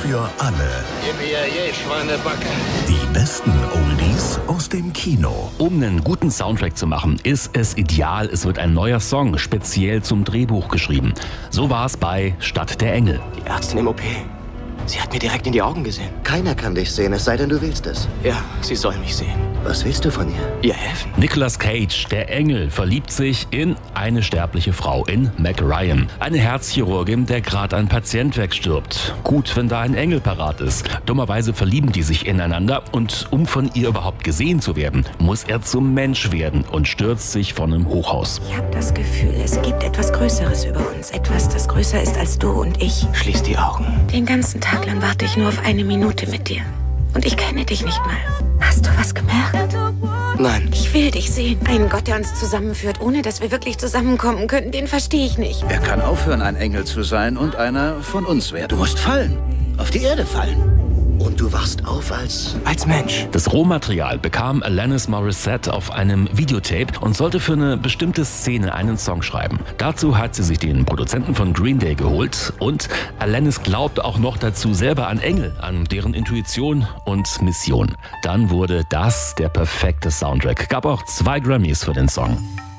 für alle. Schweinebacke. Die besten Oldies aus dem Kino. Um einen guten Soundtrack zu machen, ist es ideal, es wird ein neuer Song speziell zum Drehbuch geschrieben. So war es bei Stadt der Engel. Die Ärztin im OP. Sie hat mir direkt in die Augen gesehen. Keiner kann dich sehen, es sei denn, du willst es. Ja, sie soll mich sehen. Was willst du von ihr? Ihr helfen. Nicolas Cage, der Engel, verliebt sich in eine sterbliche Frau, in Meg Ryan. Eine Herzchirurgin, der gerade ein Patient wegstirbt. Gut, wenn da ein Engel parat ist. Dummerweise verlieben die sich ineinander und um von ihr überhaupt gesehen zu werden, muss er zum Mensch werden und stürzt sich von einem Hochhaus. Ich habe das Gefühl, es gibt etwas Größeres über uns. Etwas, das größer ist als du und ich. Schließ die Augen. Den ganzen Tag lang warte ich nur auf eine Minute mit dir. Und ich kenne dich nicht mal. Hast du was gemerkt? Nein. Ich will dich sehen. Einen Gott, der uns zusammenführt, ohne dass wir wirklich zusammenkommen können, den verstehe ich nicht. Er kann aufhören, ein Engel zu sein und einer von uns werden. Du musst fallen. Auf die Erde fallen. Und du wachst auf als Mensch. Das Rohmaterial bekam Alanis Morissette auf einem Videotape und sollte für eine bestimmte Szene einen Song schreiben. Dazu hat sie sich den Produzenten von Green Day geholt und Alanis glaubt auch noch dazu selber an Engel, an deren Intuition und Mission. Dann wurde das der perfekte Soundtrack. Gab auch 2 Grammys für den Song.